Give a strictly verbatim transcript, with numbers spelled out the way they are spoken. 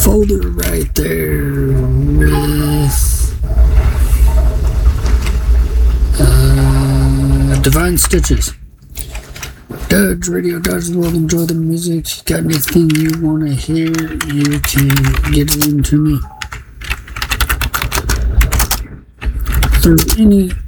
folder right there with uh, Divine Stitches. Dudge Radio, Dudge the World, enjoy the music. Got anything you want to hear, you can get it into me through any